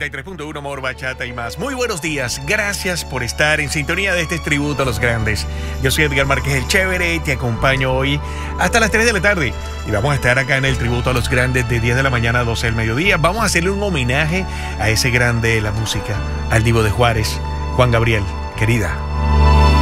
93.1 Amor, Bachata y más. Muy buenos días, gracias por estar en sintonía de este tributo a los grandes. Yo soy Edgar Márquez el Chévere y te acompaño hoy hasta las 3 de la tarde. Y vamos a estar acá en el tributo a los grandes de 10 de la mañana a 12 del mediodía. Vamos a hacerle un homenaje a ese grande de la música, al Divo de Juárez, Juan Gabriel. Querida.